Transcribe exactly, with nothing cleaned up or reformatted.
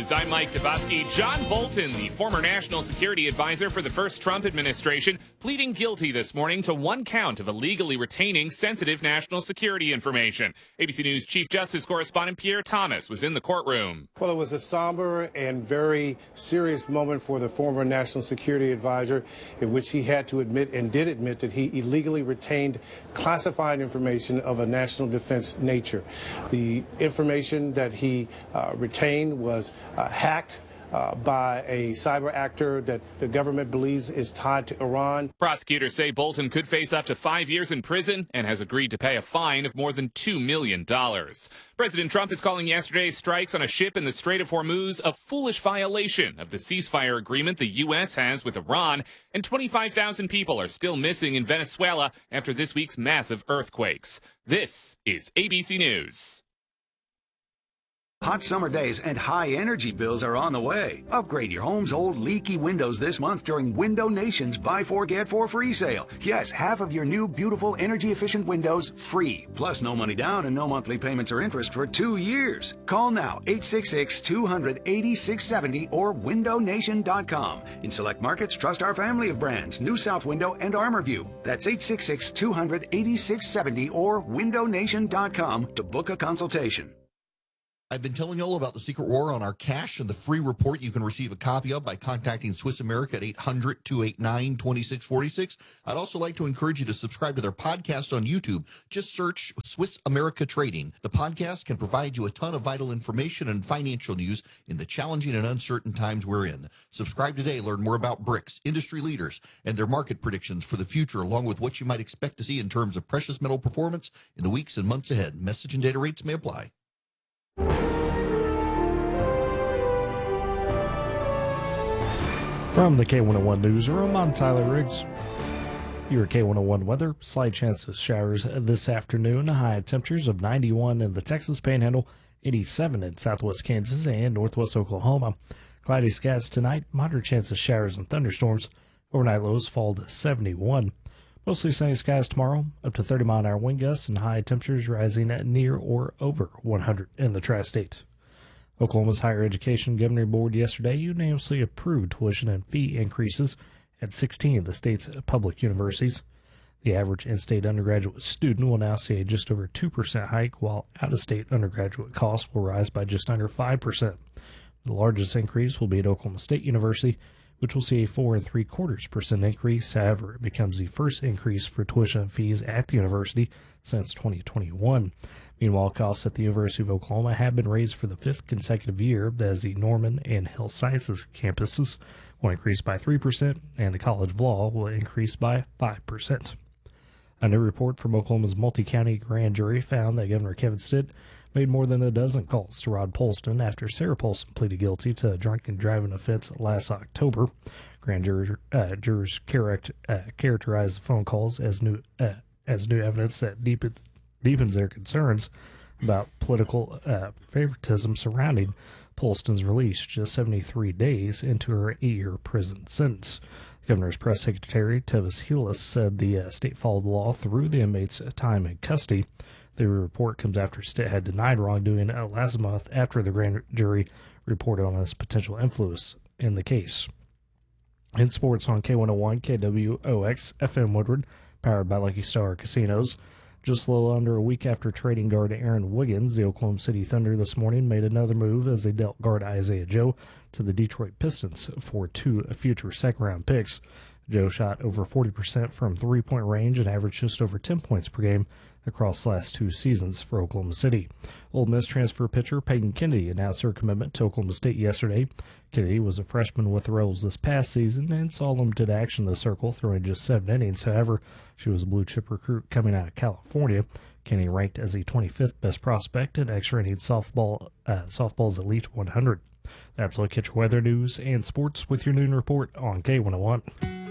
News. I'm Mike Dubosky. John Bolton, the former national security advisor for the first Trump administration, pleading guilty this morning to one count of illegally retaining sensitive national security information. A B C News Chief Justice correspondent Pierre Thomas was in the courtroom. Well, it was a somber and very serious moment for the former national security advisor, in which he had to admit and did admit that he illegally retained classified information of a national defense nature. The information that he uh, retained was uh, hacked Uh, by a cyber actor that the government believes is tied to Iran. Prosecutors say Bolton could face up to five years in prison and has agreed to pay a fine of more than two million dollars. President Trump is calling yesterday's strikes on a ship in the Strait of Hormuz a foolish violation of the ceasefire agreement the U S has with Iran, and twenty-five thousand people are still missing in Venezuela after this week's massive earthquakes. This is A B C News. Hot summer days and high energy bills are on the way. Upgrade your home's old leaky windows this month during Window Nation's Buy Four Get Four free sale. Yes, half of your new beautiful energy efficient windows free. Plus no money down and no monthly payments or interest for two years. Call now eight six six, two hundred, eighty-six seventy or window nation dot com. In select markets, trust our family of brands, New South Window and ArmorView. That's eight six six, two hundred, eighty-six seventy or window nation dot com to book a consultation. I've been telling you all about the Secret War on our cash and the free report you can receive a copy of by contacting Swiss America at eight hundred, two eight nine, two six four six. I'd also like to encourage you to subscribe to their podcast on YouTube. Just search Swiss America Trading. The podcast can provide you a ton of vital information and financial news in the challenging and uncertain times we're in. Subscribe today. Learn more about BRICS, industry leaders, and their market predictions for the future, along with what you might expect to see in terms of precious metal performance in the weeks and months ahead. Message and data rates may apply. From the K one oh one Newsroom, I'm Tyler Riggs. Your K one oh one weather, slight chance of showers this afternoon, high temperatures of ninety-one in the Texas Panhandle, eighty-seven in southwest Kansas and northwest Oklahoma. Cloudy skies tonight, moderate chance of showers and thunderstorms. Overnight lows fall to seventy-one. Mostly sunny skies tomorrow, up to thirty mile an hour wind gusts and high temperatures rising at near or over one hundred in the tri-state. Oklahoma's Higher Education Governing Board yesterday unanimously approved tuition and fee increases at sixteen of the state's public universities. The average in-state undergraduate student will now see a just over two percent hike, while out-of-state undergraduate costs will rise by just under five percent. The largest increase will be at Oklahoma State University, which will see a four and three quarters percent increase. However, it becomes the first increase for tuition and fees at the university since twenty twenty-one. Meanwhile, costs at the University of Oklahoma have been raised for the fifth consecutive year, as the Norman and Health Sciences campuses will increase by three percent, and the College of Law will increase by five percent. A new report from Oklahoma's multi-county grand jury found that Governor Kevin Stitt made more than a dozen calls to Rod Polston after Sarah Polston pleaded guilty to a drunken driving offense last October. Grand jurors, uh, jurors correct, uh, characterized the phone calls as new uh, as new evidence that deepen, deepens their concerns about political uh, favoritism surrounding Polston's release just seventy-three days into her eight-year prison sentence. The governor's press secretary, Tevis Healis, said the uh, state followed the law through the inmate's time in custody. The report comes after Stitt had denied wrongdoing last month after the grand jury reported on his potential influence in the case. In sports on K one oh one, K W O X, F M Woodward, powered by Lucky Star Casinos. Just a little under a week after trading guard Aaron Wiggins, the Oklahoma City Thunder this morning made another move as they dealt guard Isaiah Joe to the Detroit Pistons for two future second-round picks. Joe shot over forty percent from three-point range and averaged just over ten points per game across the last two seasons for Oklahoma City. Ole Miss transfer pitcher Peyton Kennedy announced her commitment to Oklahoma State yesterday. Kennedy was a freshman with the Rebels this past season and saw limited action in the circle, throwing just seven innings. However, she was a blue-chip recruit coming out of California. Kennedy ranked as the twenty-fifth best prospect in X-rated softball, uh, softball's Elite one hundred. That's all. Catch weather news and sports with your noon report on K one oh one.